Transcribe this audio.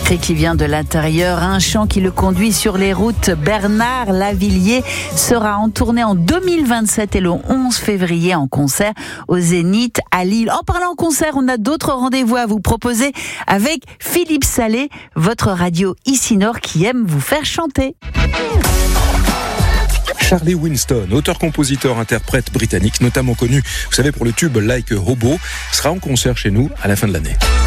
Et qui vient de l'intérieur, un chant qui le conduit sur les routes. Bernard Lavilliers sera en tournée en 2027 et le 11 février en concert au Zénith à Lille. En parlant concert, on a d'autres rendez-vous à vous proposer avec Philippe Salé, votre radio ici Nord qui aime vous faire chanter. Charlie Winston, auteur-compositeur, interprète britannique, notamment connu, vous savez, pour le tube Like a Hobo, sera en concert chez nous à la fin de l'année.